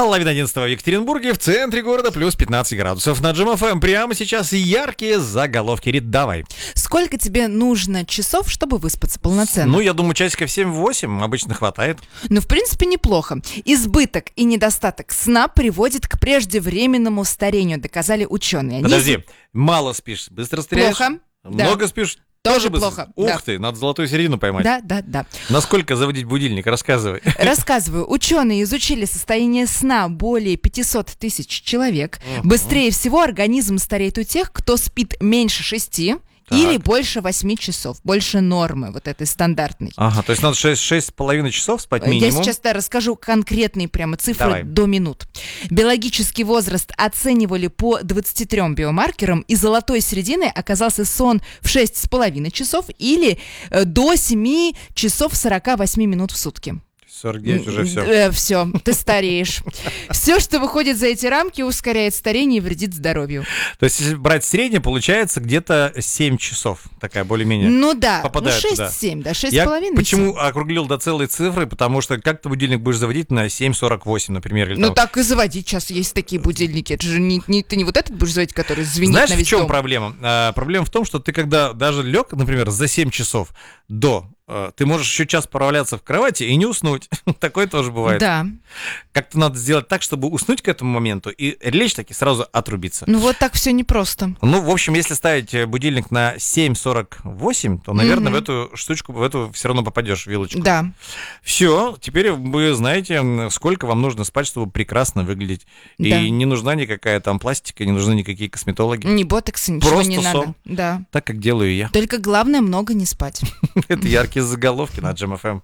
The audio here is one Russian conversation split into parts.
Половина 11 в Екатеринбурге, в центре города плюс 15 градусов. На Джем ФМ прямо сейчас яркие заголовки. Рит, давай. Сколько тебе нужно часов, чтобы выспаться полноценно? Ну, я думаю, часиков 7-8 обычно хватает. Ну, в принципе, неплохо. Избыток и недостаток сна приводит к преждевременному старению, доказали ученые. Подожди, мало спишь, быстро стреляешь? Плохо. Много спишь? Тоже быстро. плохо. Ух Да. ты, надо золотую середину поймать. Да. Насколько заводить будильник? Рассказывай. Рассказываю. Ученые изучили состояние сна более 500 тысяч человек. Быстрее всего организм стареет у тех, кто спит меньше 6 или больше 8 часов. Больше нормы, вот этой стандартной. Ага, то есть надо 6,5 часов спать минимум? Я сейчас расскажу конкретные прямо цифры. Давай. До минут. Биологический возраст оценивали по 23 биомаркерам, и золотой серединой оказался сон в 6,5 часов или до 7 часов 48 минут в сутки. 49 уже все. Все, ты стареешь. Все, что выходит за эти рамки, ускоряет старение и вредит здоровью. То есть, если брать среднее, получается где-то 7 часов. Такая более-менее. Ну да, попадает туда. 6-7, да, 6,5. Я почему округлил до целой цифры? Потому что как ты будильник будешь заводить на 7:48, например. Или Ну там... так и заводить. Сейчас есть такие будильники. Это же ты не вот этот будешь заводить, который звенит Знаешь, на в весь чем дом. проблема? Проблема в том, что ты когда даже лег, например, за 7 часов ты можешь еще час проваляться в кровати и не уснуть. Такое тоже бывает. Да. Как-то надо сделать так, чтобы уснуть к этому моменту и лечь таки сразу отрубиться. Ну вот так все непросто. Ну, в общем, если ставить будильник на 7:48, то, наверное, в эту штучку, в эту все равно попадешь, вилочку. Да. Все, теперь вы знаете, сколько вам нужно спать, чтобы прекрасно выглядеть. Да. И не нужна никакая там пластика, не нужны никакие косметологи. Ни ботокса, ничего Просто не сон. надо. Да. Так, как делаю я. Только главное много не спать. Это яркие заголовки на Джем ФМ.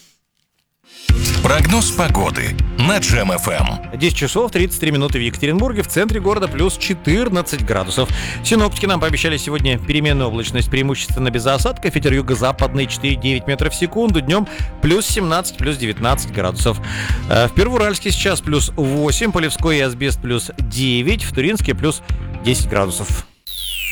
Прогноз погоды на Джем ФМ. 10 часов 33 минуты в Екатеринбурге, в центре города плюс 14 градусов. Синоптики нам пообещали сегодня переменную облачность, преимущественно без осадков, ветер юго-западный 4,9 метров в секунду, днем плюс 17, плюс 19 градусов. В Первоуральске сейчас плюс 8, Полевской и Асбест плюс 9, в Туринске плюс 10 градусов.